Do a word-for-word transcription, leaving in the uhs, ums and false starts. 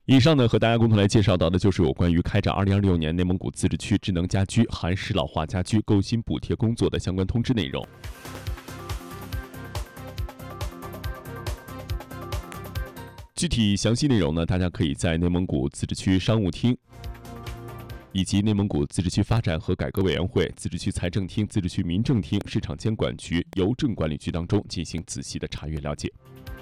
以上呢，和大家共同来介绍到的就是有关于开展二零二六年内蒙古自治区智能家居含石老化家居购新补贴工作的相关通知内容。具体详细内容呢，大家可以在内蒙古自治区商务厅以及内蒙古自治区发展和改革委员会、自治区财政厅、自治区民政厅、市场监管局、邮政管理局当中进行仔细的查阅了解。